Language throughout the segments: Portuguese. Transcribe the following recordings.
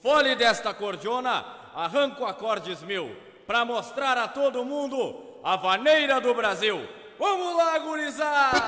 Fole desta cordiona, arranco acordes mil, pra mostrar a todo mundo a vaneira do Brasil. Vamos lá, gurizada!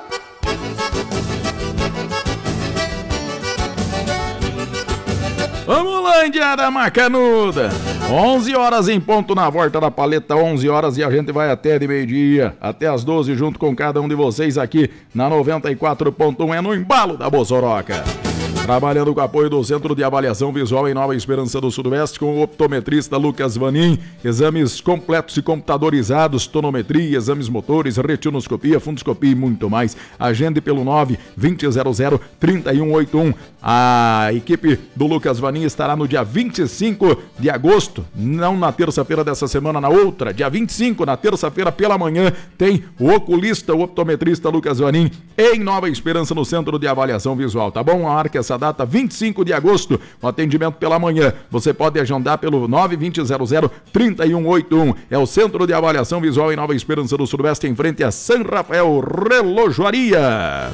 Vamos lá, indiada macanuda. 11 horas em ponto na volta da paleta, 11 horas e a gente vai até de meio-dia, até as 12 junto com cada um de vocês aqui na 94.1, é no embalo da Bossoroca. Trabalhando com apoio do Centro de Avaliação Visual em Nova Esperança do Sudoeste com o optometrista Lucas Vanin. Exames completos e computadorizados, tonometria, exames motores, retinoscopia, fundoscopia e muito mais. Agende pelo 9-2000-3181. A equipe do Lucas Vanin estará no dia 25 de agosto, não na terça-feira dessa semana, na outra, dia 25, na terça-feira pela manhã, tem o oculista, o optometrista Lucas Vanin em Nova Esperança no Centro de Avaliação Visual, tá bom? Marque essa data, 25 de agosto, o atendimento pela manhã. Você pode agendar pelo 9-2000-3181. É o Centro de Avaliação Visual em Nova Esperança do Sudoeste, em frente a São Rafael Relojoaria.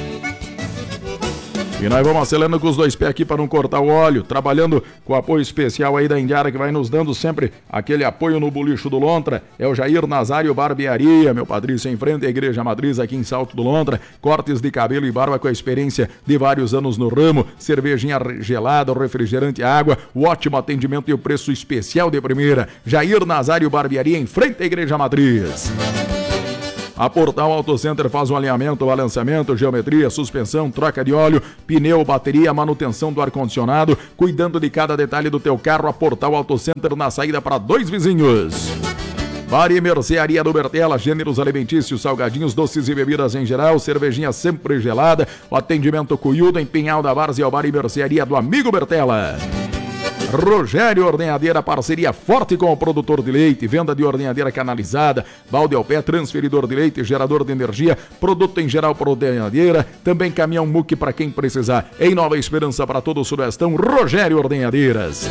E nós vamos acelerando com os dois pés aqui para não cortar o óleo, trabalhando com o apoio especial aí da Indiara, que vai nos dando sempre aquele apoio no Bolicho do Lontra. É o Jair Nazário Barbearia, meu Patrício, em frente à Igreja Matriz aqui em Salto do Lontra. Cortes de cabelo e barba com a experiência de vários anos no ramo, cervejinha gelada, refrigerante, água, o ótimo atendimento e o preço especial de primeira. Jair Nazário Barbearia, em frente à Igreja Matriz. A Portal Auto Center faz um alinhamento, balanceamento, geometria, suspensão, troca de óleo, pneu, bateria, manutenção do ar-condicionado, cuidando de cada detalhe do teu carro. A Portal Auto Center na saída para Dois Vizinhos. Bar e Mercearia do Bertela, gêneros alimentícios, salgadinhos, doces e bebidas em geral, cervejinha sempre gelada, o atendimento cuiudo em Pinhal da Várzea, o Bar e Mercearia do amigo Bertela. Rogério Ordenhadeira, parceria forte com o produtor de leite, venda de ordenhadeira canalizada, balde ao pé, transferidor de leite, gerador de energia, produto em geral para ordenhadeira, também caminhão muque para quem precisar. Em Nova Esperança para todo o Sudestão, Rogério Ordenhadeiras.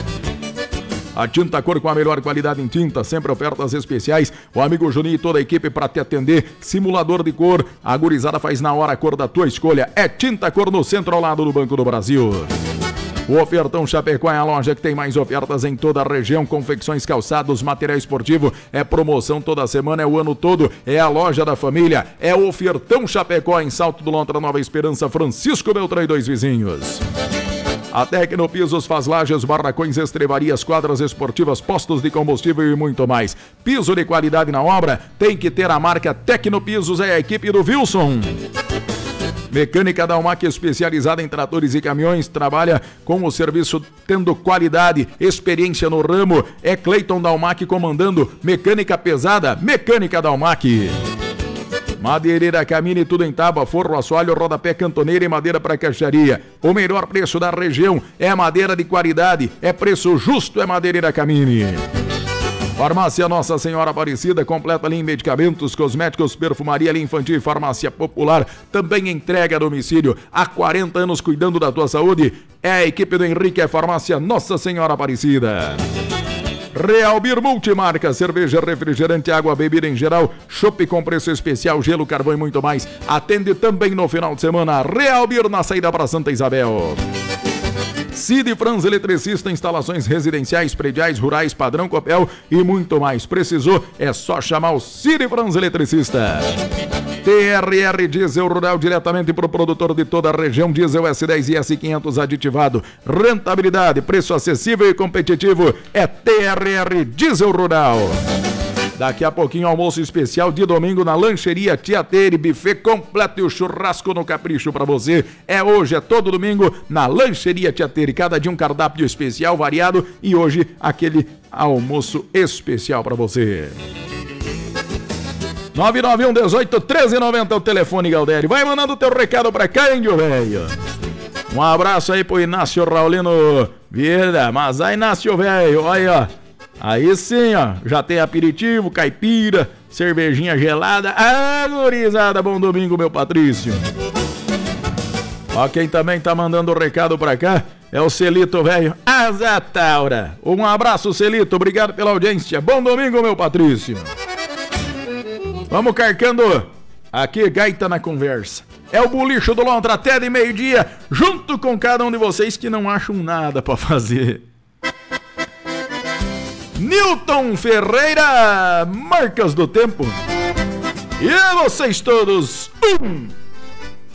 A Tinta Cor com a melhor qualidade em tinta, sempre ofertas especiais. O amigo Juninho e toda a equipe para te atender. Simulador de cor, a gurizada faz na hora a cor da tua escolha. É Tinta Cor no centro ao lado do Banco do Brasil. O Ofertão Chapecó é a loja que tem mais ofertas em toda a região, confecções, calçados, material esportivo, é promoção toda semana, é o ano todo, é a loja da família, é o Ofertão Chapecó em Salto do Lontra, Nova Esperança, Francisco Beltrão e Dois Vizinhos. A Tecnopisos faz lajes, barracões, estrevarias, quadras esportivas, postos de combustível e muito mais. Piso de qualidade na obra, tem que ter a marca Tecnopisos, é a equipe do Wilson. Mecânica Dalmac, especializada em tratores e caminhões, trabalha com o serviço tendo qualidade, experiência no ramo. É Cleiton Dalmac comandando. Mecânica pesada, Mecânica Dalmac. Madeireira Camine, tudo em tábua, forro, assoalho, rodapé, cantoneira e madeira para caixaria. O melhor preço da região é madeira de qualidade, é preço justo, é Madeireira Camine. Farmácia Nossa Senhora Aparecida, completa linha em medicamentos, cosméticos, perfumaria, linha infantil e farmácia popular. Também entrega a domicílio. Há 40 anos cuidando da tua saúde. É a equipe do Henrique, é Farmácia Nossa Senhora Aparecida. Real Beer Multimarca, cerveja, refrigerante, água, bebida em geral, chopp com preço especial, gelo, carvão e muito mais. Atende também no final de semana. Real Beer na saída para Santa Isabel. Cid Franz Eletricista, instalações residenciais, prediais, rurais, padrão Copel e muito mais. Precisou? É só chamar o Cid Franz Eletricista. TRR Diesel Rural, diretamente para o produtor de toda a região, diesel S10 e S500 aditivado. Rentabilidade, preço acessível e competitivo, é TRR Diesel Rural. Daqui a pouquinho, almoço especial de domingo na Lancheria Tia Tere, buffet completo e o churrasco no capricho pra você. É hoje, é todo domingo na Lancheria Tia Tere. Cada dia um cardápio especial, variado, e hoje aquele almoço especial pra você. 991-18-1390 é o telefone, Galdério. Vai mandando o teu recado pra cá, índio velho. Um abraço aí pro Inácio Raulino Vieira. Mas aí, Inácio velho, olha, ó. Aí sim, ó, já tem aperitivo, caipira, cervejinha gelada. Ah, gurizada, bom domingo, meu Patrício. Ó, quem também tá mandando o recado pra cá é o Celito, velho. Asa Taura. Um abraço, Celito, obrigado pela audiência. Bom domingo, meu Patrício. Vamos carcando aqui, gaita na conversa. É o Bulicho do Lontra até de meio-dia, junto com cada um de vocês que não acham nada pra fazer. Newton Ferreira, Marcas do Tempo. E vocês todos,